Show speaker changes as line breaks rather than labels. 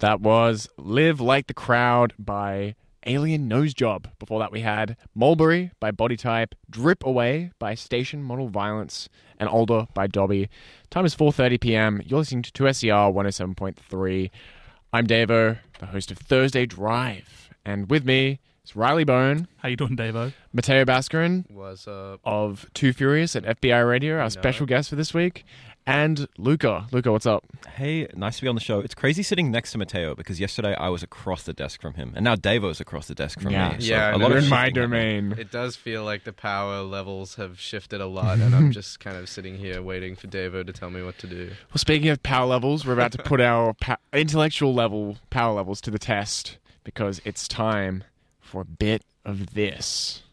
That was Live Like the Crowd by Alien Nose Job. Before that we had Mulberry by Body Type, Drip Away by Station Model Violence, and Older by Dobby. Time is 4:30 p.m. You're listening to 2SER 107.3. I'm Davo, the host of Thursday Drive. And with me is Riley Bone.
How you doing, Davo?
Matteo Bascarin.
What's up?
Of Too Furious at FBI Radio, our special guest for this week. And Luca. Luca, what's up?
Hey, nice to be on the show. It's crazy sitting next to Matteo because yesterday I was across the desk from him, and now Davo's across the desk from me. So
Yeah,
a lot
You're
of
in my
shifting
domain.
It does feel like the power levels have shifted a lot, and I'm just kind of sitting here waiting for Davo to tell me what to do.
Well, speaking of power levels, we're about to put our intellectual power levels to the test because it's time for a bit of this.